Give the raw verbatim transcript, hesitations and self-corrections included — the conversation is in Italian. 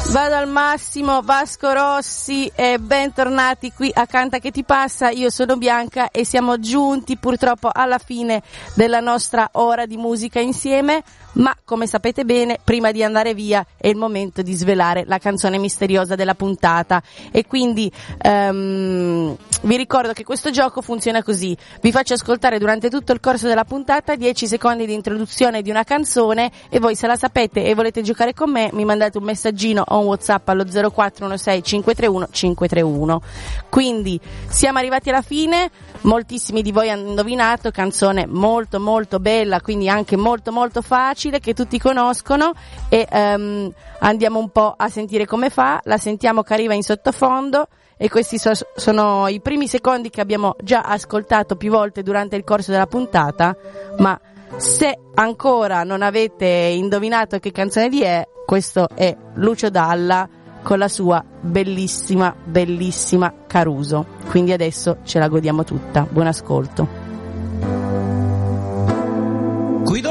Vado al massimo, Vasco Rossi, e bentornati qui a Canta che ti passa. Io sono Bianca e siamo giunti purtroppo alla fine della nostra ora di musica insieme, ma come sapete bene, prima di andare via è il momento di svelare la canzone misteriosa della puntata, e quindi um, vi ricordo che questo gioco funziona così: vi faccio ascoltare durante tutto il corso della puntata dieci secondi di introduzione di una canzone, e voi, se la sapete e volete giocare con me, mi mandate un messaggino o un WhatsApp allo zero quattro uno sei cinque tre uno cinque tre uno. Quindi siamo arrivati alla fine, moltissimi di voi hanno indovinato, canzone molto molto bella, quindi anche molto molto facile, che tutti conoscono, e um, andiamo un po' a sentire come fa. La sentiamo che arriva in sottofondo, e questi so- sono i primi secondi che abbiamo già ascoltato più volte durante il corso della puntata, ma se ancora non avete indovinato che canzone di è, questo è Lucio Dalla con la sua bellissima bellissima Caruso. Quindi adesso ce la godiamo tutta. Buon ascolto.